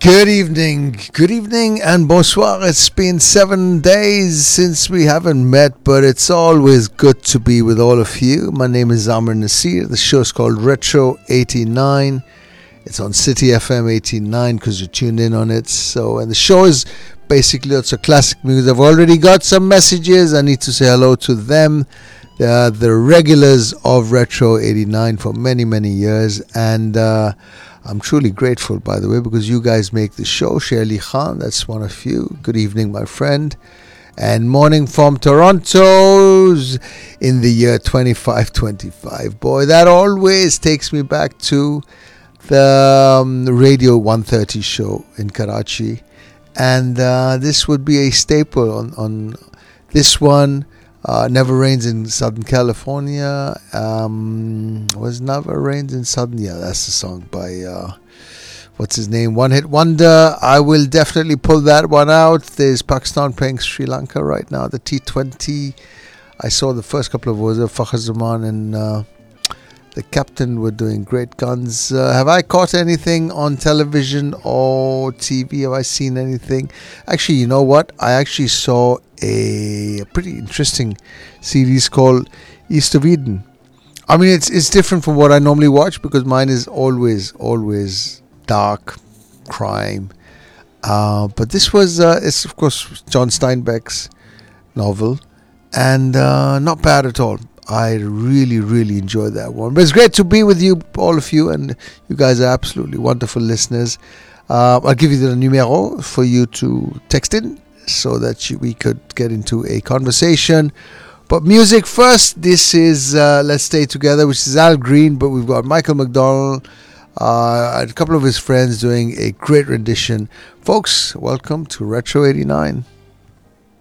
Good evening, and bonsoir. It's been 7 days since we haven't met, but it's always good to be with all of you. My name is Amr Nasir. The show is called Retro 89. It's on City FM 89 because you're tuned in on it. And the show is basically lots of classic music. I've already got some messages. I need to say hello to them. They are the regulars of Retro 89 for many, many years, and I'm truly grateful, by the way, because you guys make the show. Shirley Khan, that's one of you. Good evening, my friend. And morning from Toronto's in the year 2525. Boy, that always takes me back to the Radio 130 show in Karachi. And this would be a staple on this one. Never Rains in Southern California. Was Never Rains in Southern? Yeah, that's the song by what's his name? One Hit Wonder. I will definitely pull that one out. There's Pakistan playing Sri Lanka right now, the T20. I saw the first couple of overs. Fakhar Zaman and the captain were doing great guns. Have I caught anything on television or TV? Have I seen anything? Actually, you know what? I actually saw a pretty interesting series called East of Eden. I mean, it's different from what I normally watch because mine is always dark crime. But this was, it's of course John Steinbeck's novel, and not bad at all. I really enjoyed that one. But it's great to be with you, all of you, and you guys are absolutely wonderful listeners. I'll give you the numero for you to text in so that we could get into a conversation. But music first. This is Let's Stay Together, which is Al Green, but we've got Michael McDonald and a couple of his friends doing a great rendition. Folks, welcome to Retro 89.